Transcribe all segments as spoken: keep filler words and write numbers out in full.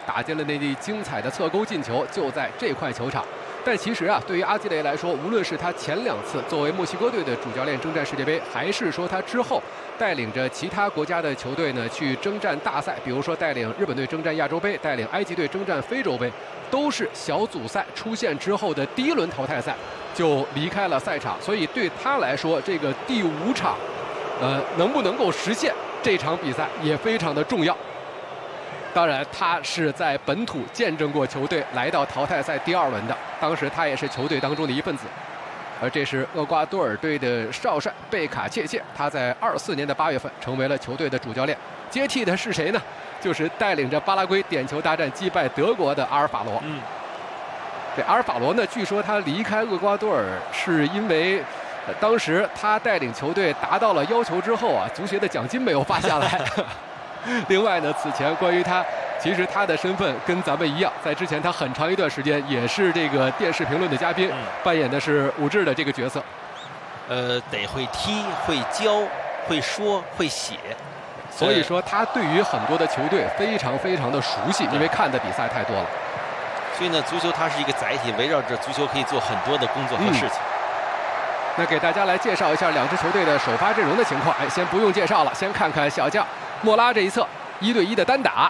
打进了那粒精彩的侧勾进球，就在这块球场。但其实啊，对于阿基雷来说，无论是他前两次作为墨西哥队的主教练征战世界杯，还是说他之后带领着其他国家的球队呢去征战大赛，比如说带领日本队征战亚洲杯，带领埃及队征战非洲杯，都是小组赛出现之后的第一轮淘汰赛就离开了赛场。所以对他来说，这个第五场，呃，能不能够实现这场比赛也非常的重要。当然，他是在本土见证过球队来到淘汰赛第二轮的，当时他也是球队当中的一份子。而这是厄瓜多尔队的少帅贝卡切切，他在二四年的八月份成为了球队的主教练，接替的是谁呢？就是带领着巴拉圭点球大战击败德国的阿尔法罗。 嗯， 这阿尔法罗呢，据说他离开厄瓜多尔是因为。呃、当时他带领球队达到了要求之后啊，足协的奖金没有发下来。另外呢，此前关于他，其实他的身份跟咱们一样，在之前他很长一段时间也是这个电视评论的嘉宾，嗯、扮演的是武志的这个角色。 呃，得会踢、会教、会说、会写， 所以说他对于很多的球队非常非常的熟悉，因为看的比赛太多了。 所以呢，足球它是一个载体，围绕着足球可以做很多的工作和事情。嗯， 那给大家来介绍一下两支球队的首发阵容的情况。哎，先不用介绍了，先看看小将莫拉这一侧一对一的单打。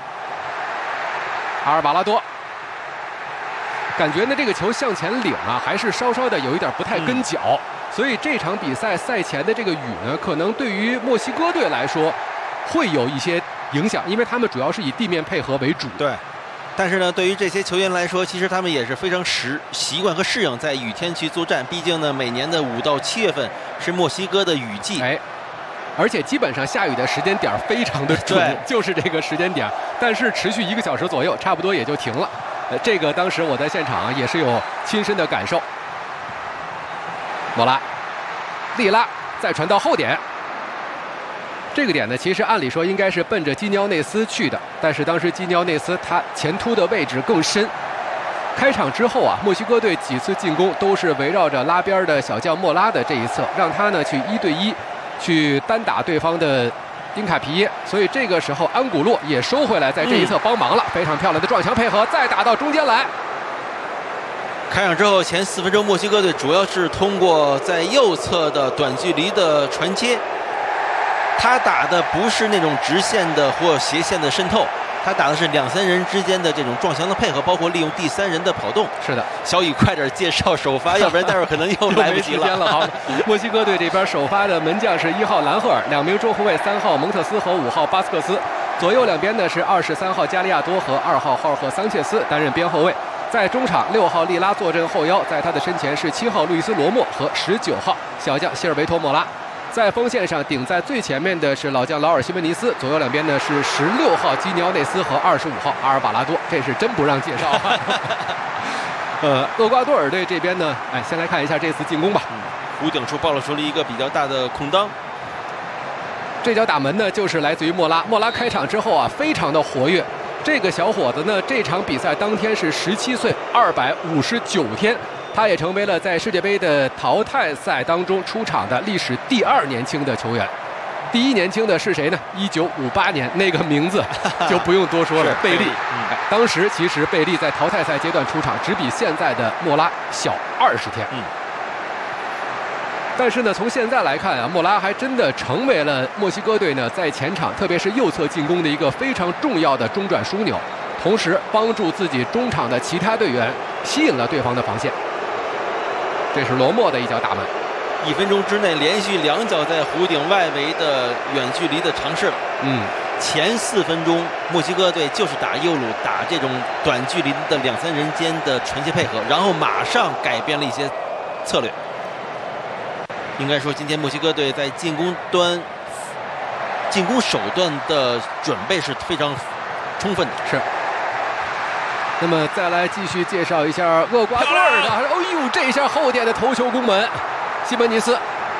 阿尔巴拉多，感觉呢这个球向前领啊，还是稍稍的有一点不太跟脚，嗯、所以这场比赛赛前的这个雨呢，可能对于墨西哥队来说会有一些影响，因为他们主要是以地面配合为主。 对。但是呢，对于这些球员来说，其实他们也是非常实习惯和适应在雨天去作战。毕竟呢，每年的五到七月份是墨西哥的雨季， 哎，而且基本上下雨的时间点非常的准，就是这个时间点。但是持续一个小时左右，差不多也就停了。呃，这个当时我在现场啊，也是有亲身的感受。莫拉，利拉再传到后点。这个点呢，其实按理说应该是奔着基尼奥内斯去的，但是当时基尼奥内斯他前突的位置更深。开场之后啊，墨西哥队几次进攻都是围绕着拉边的小将莫拉的这一侧，让他呢去一对一去单打对方的因卡皮耶，所以这个时候安古洛也收回来在这一侧帮忙了，嗯、非常漂亮的撞墙配合，再打到中间来。 开场之后前四分钟，墨西哥队主要是通过在右侧的短距离的传接。他打的不是那种直线的或斜线的渗透，他打的是两三人之间的这种撞墙的配合，包括利用第三人的跑动。 是的， 小雨快点介绍首发，要不然待会儿可能又来不及了。 了好，墨西哥队这边首发的门将是一号兰赫尔，两名中后卫三号蒙特斯和五号巴斯克斯，左右两边呢是二十三号加利亚多和二号霍尔赫桑切斯担任边后卫。在中场，六号利拉坐镇后腰，在他的身前是七号路易斯罗莫和十九号小将希尔维托莫拉。在锋线上顶在最前面的是老将劳尔西门尼斯，左右两边呢是十六号基尼奥内斯和二十五号阿尔巴拉多，这是真不让介绍。呃，厄瓜多尔队这边呢，哎，先来看一下这次进攻吧。 弧顶处暴露出了一个比较大的空当。 这脚打门呢，就是来自于莫拉。莫拉开场之后啊，非常的活跃。这个小伙子呢，这场比赛当天是十七岁，二百五十九天。他也成为了在世界杯的淘汰赛当中出场的历史第二年轻的球员。第一年轻的是谁呢？一九五八年，那个名字就不用多说了，贝利。嗯、当时其实贝利在淘汰赛阶段出场，只比现在的莫拉小二十天。嗯。但是呢，从现在来看啊，莫拉还真的成为了墨西哥队呢在前场，特别是右侧进攻的一个非常重要的中转枢纽，同时帮助自己中场的其他队员吸引了对方的防线。这是罗莫的一脚打门， 一分钟之内连续两脚在弧顶外围的远距离的尝试。 嗯， 前四分钟墨西哥队就是打右路，打这种短距离的两三人间的传接配合，然后马上改变了一些策略。应该说，今天墨西哥队在进攻端、进攻手段的准备是非常充分的。 是。那么再来继续介绍一下厄瓜多尔的，哦呦，这一下后点的头球攻门，西门尼斯，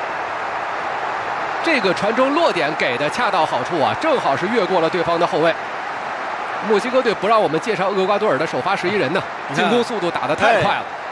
这个传中落点给的恰到好处啊，正好是越过了对方的后卫。墨西哥队不让我们介绍厄瓜多尔的首发十一人呢，进攻速度打得太快了。